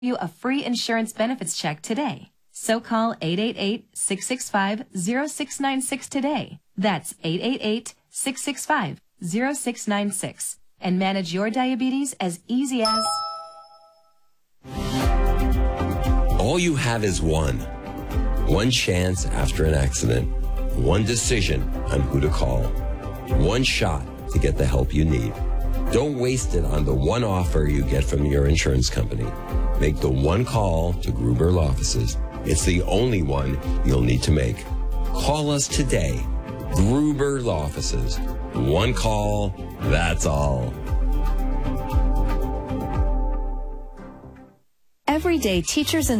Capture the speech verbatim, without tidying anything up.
you a free insurance benefits check today. So call eight eight eight, six six five, zero six nine six today. That's eight eight eight, six six five, zero six nine six. And manage your diabetes as easy as... All you have is one. One chance after an accident. One decision on who to call. One shot to get the help you need. Don't waste it on the one offer you get from your insurance company. Make the one call to Gruber Law Offices. It's the only one you'll need to make. Call us today. Gruber Law Offices. One call, that's all. Every day, teachers and